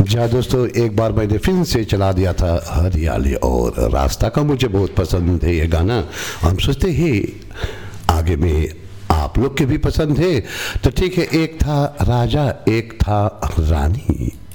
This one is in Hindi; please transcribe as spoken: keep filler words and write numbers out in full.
जी हाँ दोस्तों, एक बार मैंने फिल्म से चला दिया था हरियाली और रास्ता का। मुझे बहुत पसंद है ये गाना। हम सोचते हैं आगे में आप लोग के भी पसंद है। तो ठीक है, एक था राजा एक था रानी।